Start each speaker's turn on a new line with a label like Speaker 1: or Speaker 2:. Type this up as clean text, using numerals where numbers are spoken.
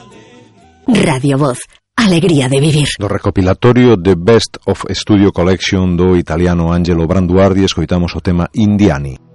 Speaker 1: Radio Voz, alegría de vivir.
Speaker 2: Do recopilatorio de Best of Studio Collection do italiano Angelo Branduardi escoitamos o tema Indiani.